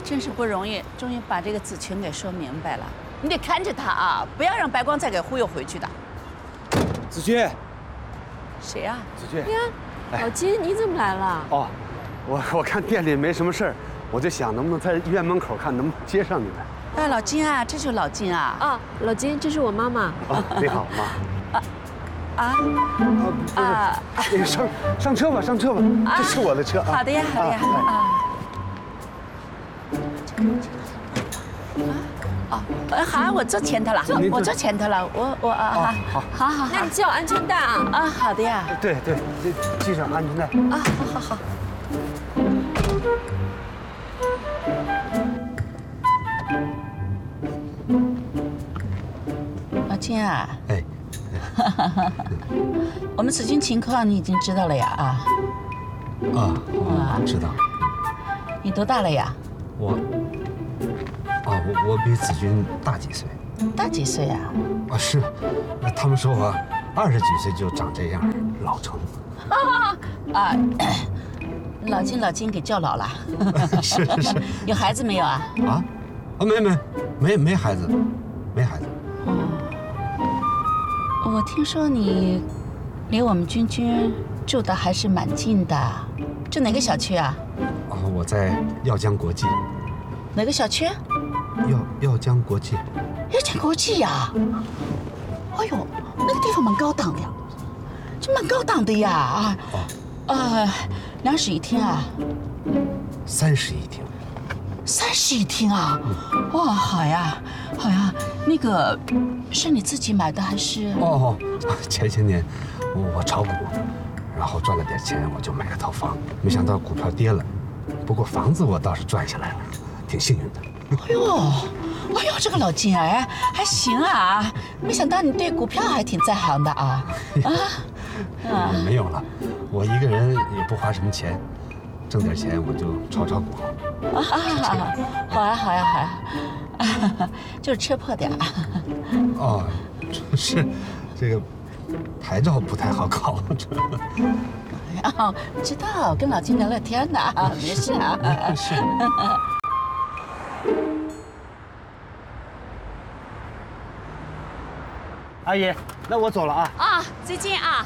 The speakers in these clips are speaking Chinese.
真是不容易，终于把这个子群给说明白了。你得看着他啊，不要让白光再给忽悠回去的。 子君， 谁呀？ 子君。 呀，老金，你怎么来了？ 哦，我看店里没什么事儿，我就想能不能在医院门口看能不能接上你们。 哎，老金啊，这就是老金啊。 啊，老金，这是我妈妈。 哦，你好，妈。不是，上车吧，上车吧，这是我的车啊。 好的呀，好的呀。好，我坐前头了，我坐前头了，我啊，好， 那你系好安全带啊。 啊，好的呀。 对，系上安全带。 啊，好。老金啊， 哎， 我们子君情况你已经知道了呀啊？ 我知道。 你多大了呀？ 我比子君大几岁。 大几岁啊？ 是，他们说我20几岁就长这样，老成。 老金给叫老了。 是。 有孩子没有啊？ 没孩子，没孩子。 我听说你离我们君住的还是蛮近的，住哪个小区啊？ 我在耀江国际。 哪个小区？ 耀江国际。 耀江国际呀！哎呦，那个地方蛮高档的呀，这蛮高档的呀！2室1厅啊 ？3室1厅。 3室1厅啊！哇，好呀。那个是你自己买的还是？ 前些年我炒股，然后赚了点钱，我就买了套房，没想到股票跌了，不过房子我倒是赚下来了，挺幸运的。 哎呦，这个老金哎，还行啊！没想到你对股票还挺在行的啊！ 没有了，我一个人也不花什么钱，挣点钱我就炒股。 好呀，就是车破点。 是，这个牌照不太好考。 知道，跟老金聊聊天呢，没事啊。 是。 阿姨，那我走了啊。 再见啊。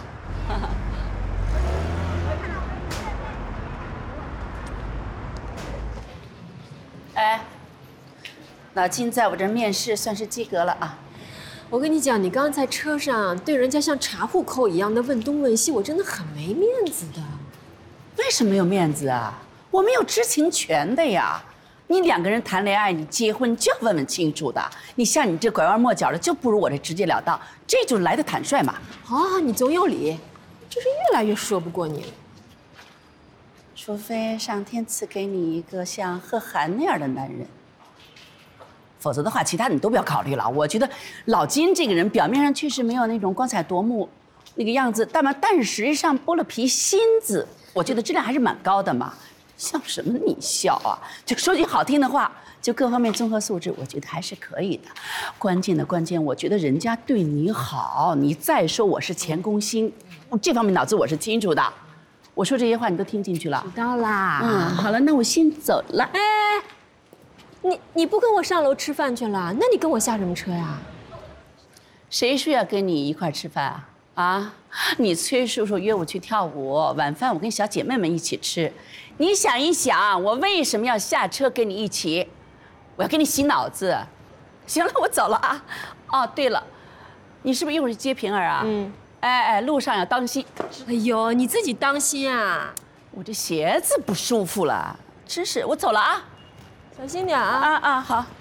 哎，老金在我这面试算是及格了啊。 我跟你讲，你刚刚在车上对人家像查户口一样的问东问西，我真的很没面子的。 为什么没有面子啊？我们有知情权的呀。你2个人谈恋爱，你结婚就要问问清楚的。你像你这拐弯抹角的，就不如我这直截了当，这就是来的坦率嘛。 你总有理，就是越来越说不过你了。 除非上天赐给你一个像贺涵那样的男人，否则的话，其他你都不要考虑了。我觉得老金这个人表面上确实没有那种光彩夺目那个样子，但是实际上剥了皮心子，我觉得质量还是蛮高的嘛。笑什么你笑啊？就说句好听的话，就各方面综合素质，我觉得还是可以的。关键，我觉得人家对你好，你再说我是前功心，这方面脑子我是清楚的。我说这些话你都听进去了？ 知道啦。 好了，那我先走了。 你不跟我上楼吃饭去了？那你跟我下什么车呀？ 谁说要跟你一块吃饭啊？你崔叔叔约我去跳舞，晚饭我跟小姐妹们一起吃。你想一想，我为什么要下车跟你一起？我要给你洗脑子。行了，我走了啊。对了，你是不是一会儿去接平儿啊？路上要当心。 哎呦，你自己当心啊！ 我这鞋子不舒服了，真是。我走了啊， 小心点啊。 好。